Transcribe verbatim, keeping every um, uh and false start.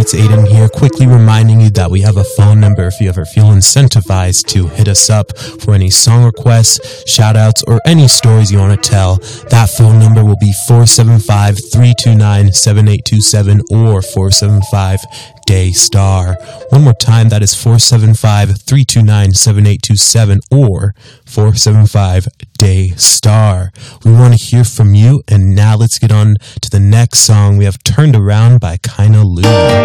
it's Aiden here, quickly reminding you that we have a phone number if you ever feel incentivized to hit us up for any song requests, shout-outs, or any stories you want to tell. That phone number will be four seven five, three two nine, seven eight two seven or four seven five, D A Y S T A R. One more time, that is four seven five, three two nine, seven eight two seven or four seven five, D A Y S T A R. We want to hear from you, and now let's get on to the next song. We have Turned Around by Kinda Lou.